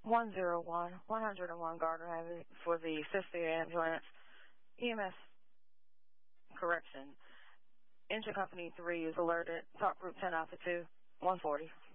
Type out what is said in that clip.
101 Gardner Avenue for the sister ambulance. EMS correction. Engine company 3 is alerted. Talk group 10 Alpha 2, 140.